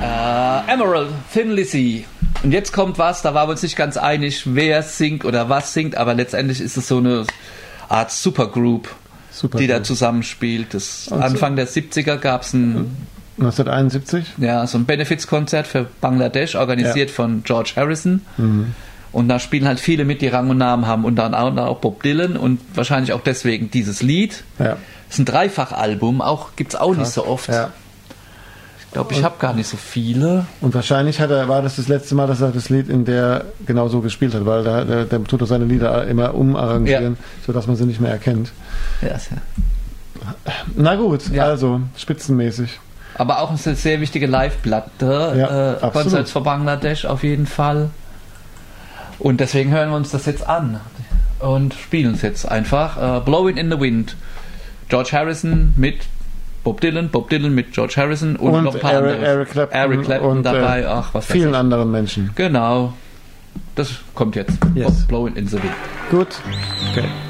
Emerald, Thin Lizzy. Und jetzt kommt was, da waren wir uns nicht ganz einig, wer singt oder was singt, aber letztendlich ist es so eine Art Supergroup, die da zusammenspielt. Anfang der 70er gab es 1971? Ja, so ein Benefizkonzert für Bangladesch, organisiert von George Harrison. Mhm. Und da spielen halt viele mit, die Rang und Namen haben. Und dann auch Bob Dylan und wahrscheinlich auch deswegen dieses Lied. Ja. Das ist ein Dreifachalbum, gibt es auch nicht so oft. Ja. Ich glaube, ich habe gar nicht so viele. Und wahrscheinlich war das letzte Mal, dass er das Lied in der genau so gespielt hat, weil der tut er seine Lieder immer umarrangieren, sodass man sie nicht mehr erkennt. Ja. Na gut, also spitzenmäßig. Aber auch eine sehr wichtige Live-Platte. Concerts for Bangladesh auf jeden Fall. Und deswegen hören wir uns das jetzt an und spielen es jetzt einfach. Blowing in the Wind. George Harrison mit Bob Dylan mit George Harrison und noch ein paar andere. Eric Clapton und dabei. Vielen anderen Menschen. Genau. Das kommt jetzt. Yes. Blowing in the Wind. Gut. Okay.